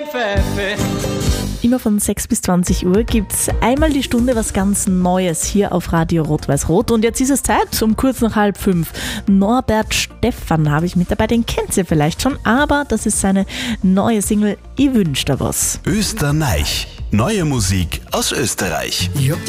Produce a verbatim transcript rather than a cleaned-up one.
Pfeife. Immer von sechs bis zwanzig Uhr gibt's einmal die Stunde was ganz Neues hier auf Radio Rot-Weiß-Rot. Und jetzt ist es Zeit, um kurz nach halb fünf. Norbert Stephan habe ich mit dabei, den kennt ihr vielleicht schon, aber das ist seine neue Single Ich wünsch dir was. Österreich. Neue Musik aus Österreich. Ich hab